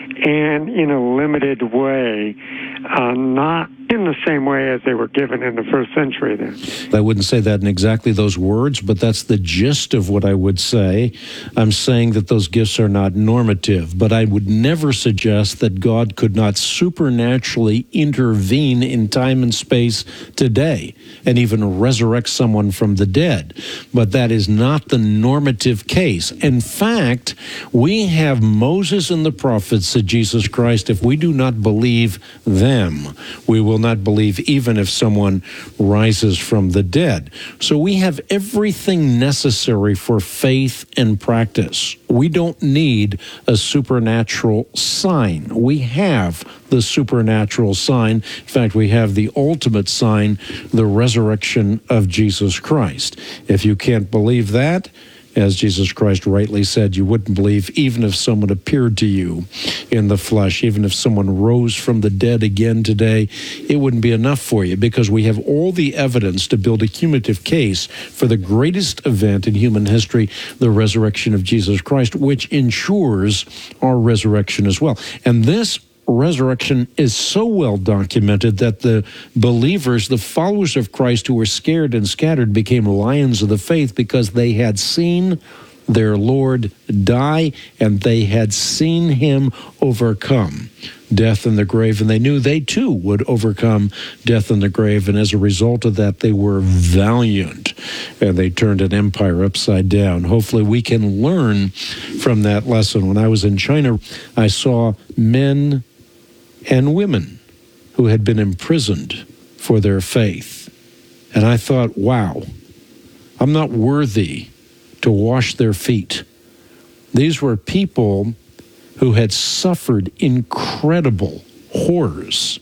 and in a limited way, uh, not in the same way as they were given in the first century then. I wouldn't say that in exactly those words, but that's the gist of what I would say. I'm saying that those gifts are not normative, but I would never suggest that God could not supernaturally intervene in time and space today and even resurrect someone from the dead. But that is not the normative case. In fact, we have Moses and the prophets, said Jesus Christ. If we do not believe them, we will not believe even if someone rises from the dead. So we have everything necessary for faith and practice. We don't need a supernatural sign. We have the supernatural sign. In fact, we have the ultimate sign, the resurrection of Jesus Christ. If you can't believe that, as Jesus Christ rightly said, you wouldn't believe even if someone appeared to you in the flesh, even if someone rose from the dead again today, it wouldn't be enough for you, because we have all the evidence to build a cumulative case for the greatest event in human history, the resurrection of Jesus Christ, which ensures our resurrection as well. And this resurrection is so well documented that the believers, the followers of Christ who were scared and scattered, became lions of the faith because they had seen their Lord die and they had seen him overcome death and the grave, and they knew they too would overcome death and the grave, and as a result of that they were valiant and they turned an empire upside down. Hopefully we can learn from that lesson. When I was in China, I saw men and women who had been imprisoned for their faith. And I thought, wow, I'm not worthy to wash their feet. These were people who had suffered incredible horrors,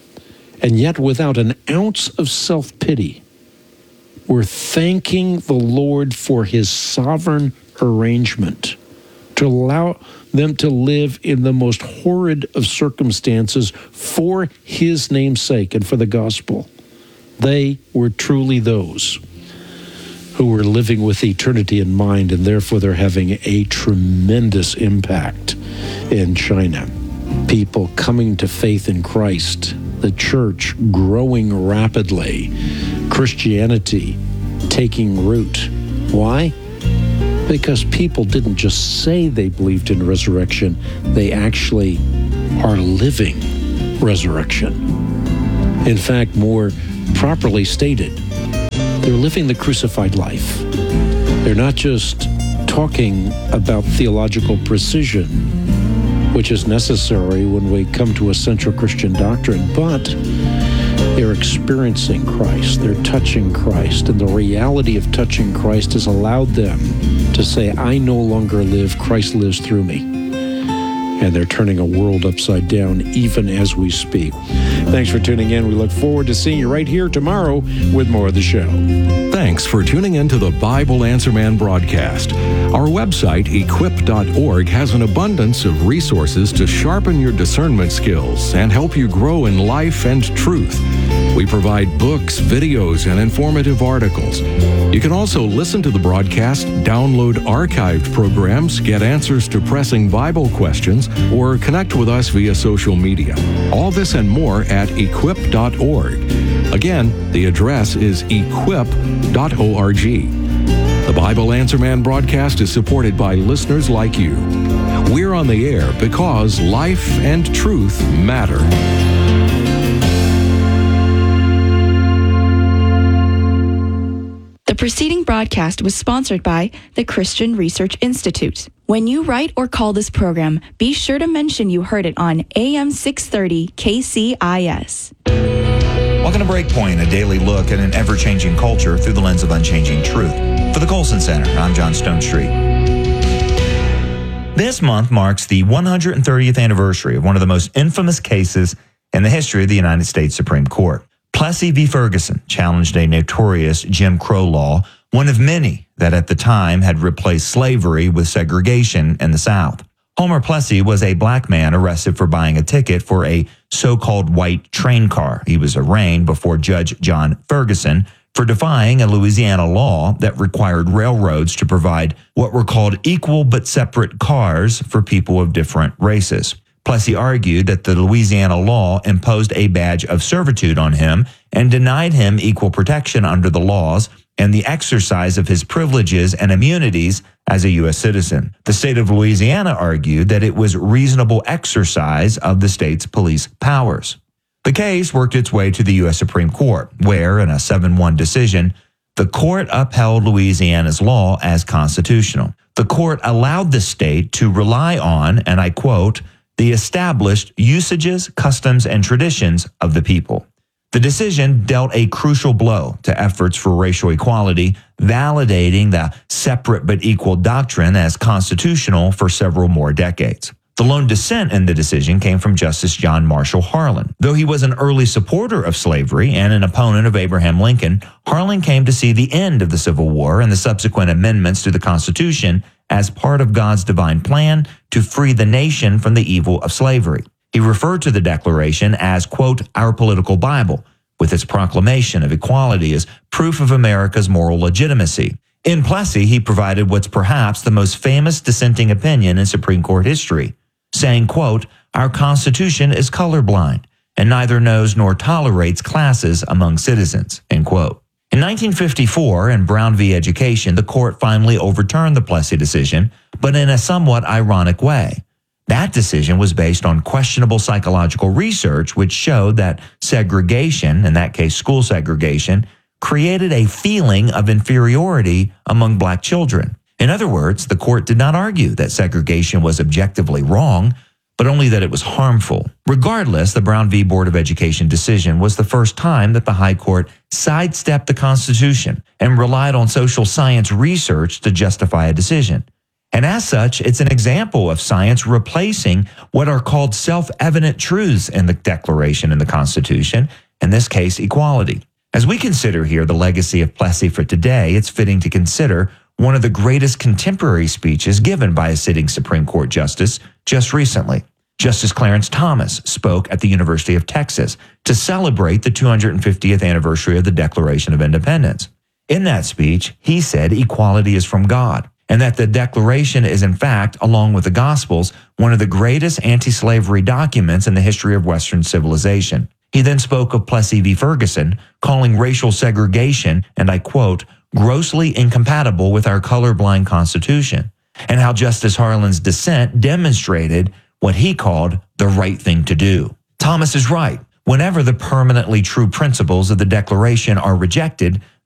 and yet without an ounce of self-pity, were thanking the Lord for his sovereign arrangement to allow them to live in the most horrid of circumstances for his name's sake and for the gospel. They were truly those who were living with eternity in mind, and therefore they're having a tremendous impact in China. People coming to faith in Christ, the church growing rapidly, Christianity taking root. Why? Because people didn't just say they believed in resurrection, they actually are living resurrection. In fact, more properly stated, they're living the crucified life. They're not just talking about theological precision, which is necessary when we come to essential Christian doctrine, but they're experiencing Christ. They're touching Christ. And the reality of touching Christ has allowed them to say, I no longer live, Christ lives through me. And they're turning a world upside down even as we speak. Thanks for tuning in. We look forward to seeing you right here tomorrow with more of the show. Thanks for tuning in to the Bible Answer Man broadcast. Our website, equip dot org, has an abundance of resources to sharpen your discernment skills and help you grow in life and truth. We provide books, videos, and informative articles. You can also listen to the broadcast, download archived programs, get answers to pressing Bible questions, or connect with us via social media. All this and more at equip dot org. Again, the address is equip dot org. The Bible Answer Man broadcast is supported by listeners like you. We're on the air because life and truth matter. The preceding broadcast was sponsored by the Christian Research Institute. When you write or call this program, be sure to mention you heard it on A M six thirty K C I S. Welcome to Breakpoint, a daily look at an ever-changing culture through the lens of unchanging truth. For the Colson Center, I'm John Stone Street. This month marks the one hundred thirtieth anniversary of one of the most infamous cases in the history of the United States Supreme Court. Plessy v. Ferguson challenged a notorious Jim Crow law, one of many that at the time had replaced slavery with segregation in the South. Homer Plessy was a black man arrested for buying a ticket for a so-called white train car. He was arraigned before Judge John Ferguson for defying a Louisiana law that required railroads to provide what were called equal but separate cars for people of different races. Plessy argued that the Louisiana law imposed a badge of servitude on him and denied him equal protection under the laws and the exercise of his privileges and immunities as a U S citizen. The state of Louisiana argued that it was reasonable exercise of the state's police powers. The case worked its way to the U S Supreme Court, where, in a seven one decision, the court upheld Louisiana's law as constitutional. The court allowed the state to rely on, and I quote, the established usages, customs, and traditions of the people. The decision dealt a crucial blow to efforts for racial equality, validating the separate but equal doctrine as constitutional for several more decades. The lone dissent in the decision came from Justice John Marshall Harlan. Though he was an early supporter of slavery and an opponent of Abraham Lincoln, Harlan came to see the end of the Civil War and the subsequent amendments to the Constitution as part of God's divine plan to free the nation from the evil of slavery. He referred to the Declaration as, quote, our political Bible, with its proclamation of equality as proof of America's moral legitimacy. In Plessy, he provided what's perhaps the most famous dissenting opinion in Supreme Court history, saying, quote, our Constitution is colorblind and neither knows nor tolerates classes among citizens, end quote. In nineteen fifty-four, in Brown v. Education, the court finally overturned the Plessy decision, but in a somewhat ironic way. That decision was based on questionable psychological research, which showed that segregation, in that case school segregation, created a feeling of inferiority among black children. In other words, the court did not argue that segregation was objectively wrong, but only that it was harmful. Regardless, the Brown v. Board of Education decision was the first time that the High Court sidestepped the Constitution and relied on social science research to justify a decision. And as such, it's an example of science replacing what are called self-evident truths in the Declaration and the Constitution, in this case, equality. As we consider here the legacy of Plessy for today, it's fitting to consider one of the greatest contemporary speeches given by a sitting Supreme Court justice just recently. Justice Clarence Thomas spoke at the University of Texas to celebrate the two hundred fiftieth anniversary of the Declaration of Independence. In that speech, he said equality is from God, and that the Declaration is in fact, along with the Gospels, one of the greatest anti-slavery documents in the history of Western civilization. He then spoke of Plessy v. Ferguson, calling racial segregation, and I quote, grossly incompatible with our colorblind Constitution, and how Justice Harlan's dissent demonstrated what he called the right thing to do. Thomas is right. Whenever the permanently true principles of the Declaration are rejected,